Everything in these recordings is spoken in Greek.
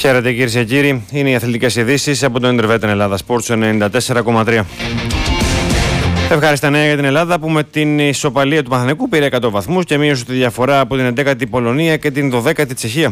Χαίρετε κυρίες και κύριοι, είναι οι αθλητικές ειδήσεις από το Intervetten Ελλάδα Sports 94,3. Ευχάριστα νέα για την Ελλάδα που με την ισοπαλία του Παναθηναϊκού πήρε 100 βαθμούς και μείωσε τη διαφορά από την 11η Πολωνία και την 12η Τσεχία.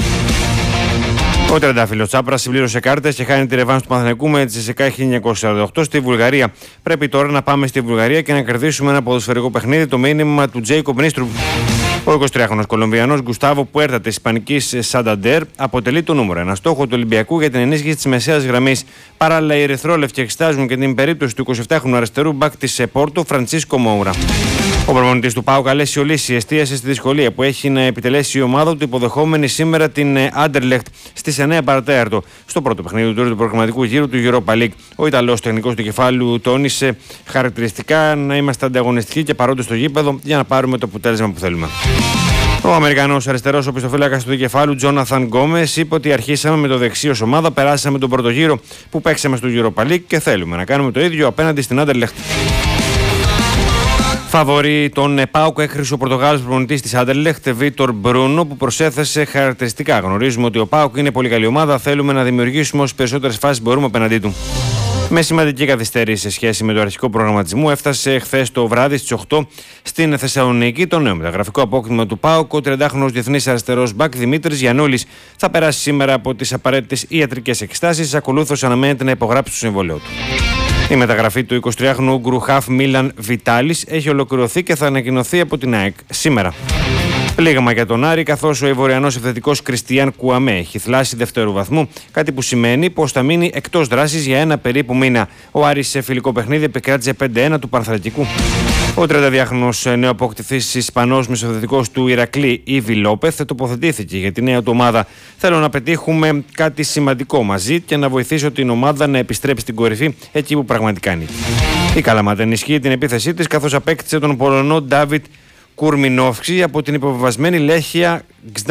Ο τριαντάφυλλος Τσάπρας συμπλήρωσε κάρτες και χάνει τη ρεβάνς του Παναθηναϊκού με τη CSKA 1948 στη Βουλγαρία. Πρέπει τώρα να πάμε στη Βουλγαρία και να κερδίσουμε ένα ποδοσφαιρικό παιχνίδι, το μήνυμα του Τζέικομπ Νίστρου. Ο 23χρονος Κολομβιανός Γκουστάβο Πουέρτα της Ισπανικής Σανταντέρ αποτελεί το νούμερο ένα στόχο του Ολυμπιακού για την ενίσχυση της μεσαίας γραμμής. Παράλληλα, οι ερυθρόλευκοι εξετάζουν και την περίπτωση του 27χρονου αριστερού μπακ της Πόρτο, Φραντσίσκο Μόουρα. Ο προπονητής του ΠΑΟΚ, Αλέσιο Λύση, εστίασε στη δυσκολία που έχει να επιτελέσει η ομάδα του υποδεχόμενη σήμερα την Άντερλεχτ στις 9 παρατέταρτο στο πρώτο παιχνίδι του τρίτου προγραμματικού γύρου του Europa League. Ο Ιταλός τεχνικός του κεφάλου τόνισε χαρακτηριστικά να είμαστε ανταγωνιστικοί και παρόντες στο γήπεδο για να πάρουμε το αποτέλεσμα που θέλουμε. Ο Αμερικανός αριστερός οπισθοφύλακας του δικεφάλου Τζόναθαν Γκόμες είπε ότι αρχίσαμε με το δεξί ως ομάδα, περάσαμε τον πρώτο γύρο που παίξαμε στο Europa League και θέλουμε να κάνουμε το ίδιο απέναντι στην Άντερλεχτ. Φαβορεί τον ΠΑΟΚ έκρυψε ο Πορτογάλος προπονητής της Άντερλεχτ, Βίτορ Μπρούνο, που προσέθεσε χαρακτηριστικά. Γνωρίζουμε ότι ο ΠΑΟΚ είναι πολύ καλή ομάδα, θέλουμε να δημιουργήσουμε όσες περισσότερες φάσεις μπορούμε απέναντί του. Με σημαντική καθυστέρηση σε σχέση με το αρχικό προγραμματισμό, έφτασε χθες το βράδυ στις 8 στην Θεσσαλονίκη το νέο μεταγραφικό απόκτημα του ΠΑΟΚ. Ο 30χρονος διεθνής αριστερός μπακ Δημήτρης Γιαννούλης θα περάσει σήμερα από τις απαραίτητες ιατρικές εξετάσεις. Ακολούθως αναμένεται να υπογράψει το συμβόλαιο του. Η μεταγραφή του 23χρονου Ούγκρου χαφ Μίλαν Βιτάλης έχει ολοκληρωθεί και θα ανακοινωθεί από την ΑΕΚ σήμερα. Πλήγμα για τον Άρη, καθώς ο Ivoriανός επιθετικός Κριστιάν Κουαμέ έχει θλάσει δευτέρου βαθμού, κάτι που σημαίνει πως θα μείνει εκτός δράσης για ένα περίπου μήνα. Ο Άρης σε φιλικό παιχνίδι επικράτησε 5-1 του Παναθηναϊκού. Ο 32χρονος νεοαποκτηθής Ισπανός μεσοθετικός του Ηρακλή, Ήβι Λόπεθ, τοποθετήθηκε για τη νέα του ομάδα. Θέλω να πετύχουμε κάτι σημαντικό μαζί και να βοηθήσω την ομάδα να επιστρέψει στην κορυφή εκεί που πραγματικά είναι. Η Καλαμάτα ενισχύει την επίθεσή της, καθώς απέκτησε τον Πολωνό Ντάβιτ Κουρμινόφσκι από την υποβιβασμένη Λέχια